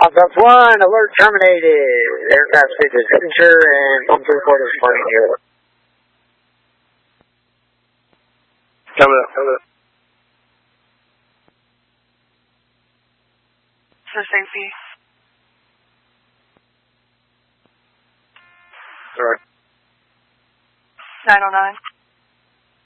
That's one. Alert terminated. Aircraft status signature and 134 is departing the airport. Coming up. So safety. Alright. 909.